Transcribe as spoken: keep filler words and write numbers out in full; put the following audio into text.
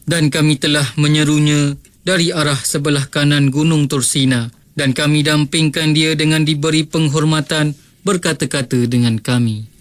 Dan kami telah menyerunya dari arah sebelah kanan Gunung Tursina, dan kami dampingkan dia dengan diberi penghormatan berkata-kata dengan kami.